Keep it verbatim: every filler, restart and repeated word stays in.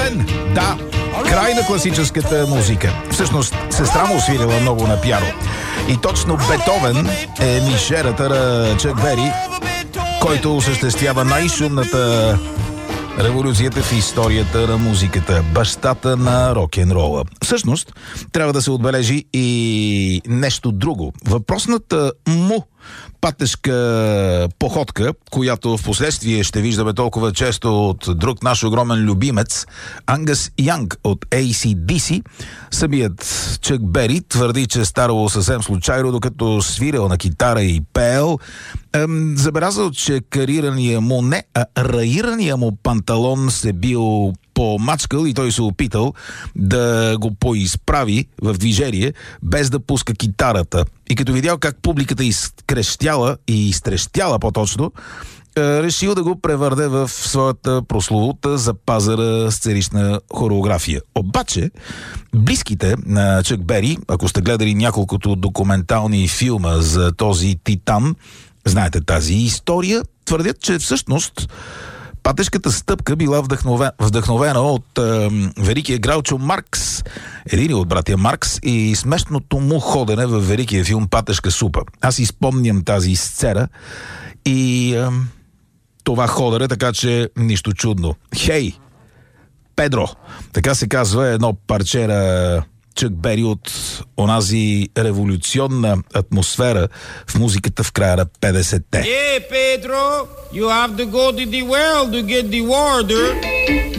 Бетовен! Да, край на класическата музика. Всъщност, сестра му свирила много на пиано. И точно Бетовен е мишерата на Чак Бери, който осъществява най-шумната революцията в историята на музиката, бащата на рок-н-рола. Всъщност, трябва да се отбележи и нещо друго. Въпросната му патешка походка, която в последствие ще виждаме толкова често от друг наш огромен любимец, Ангъс Янг от Ей Си Ди Си, самият Чак Бери твърди, че старало съвсем случайно, докато свирил на китара и пеел. Ем, забелязал, че карирания му, не, а раирания му панталон се бил помачкал и той се опитал да го поизправи в движение, без да пуска китарата. И като видял как публиката изкрещяла и изтрещяла по-точно, решил да го превърне в своята прословута запазена сценична хореография. Обаче, близките на Чак Бери, ако сте гледали няколкото документални филма за този титан, знаете тази история, твърдят, че всъщност патешката стъпка била вдъхновена, вдъхновена от е, великия Граучо Маркс, един от братя Маркс, и смешното му ходене в великия филм Патешка супа. Аз изпомням тази сцена и е, това ходене, така че нищо чудно. Хей, Педро, така се казва едно парче на Чак Бери от онази революционна атмосфера в музиката в края на петдесетте. Hey, Pedro, you have to go to the well to get the water.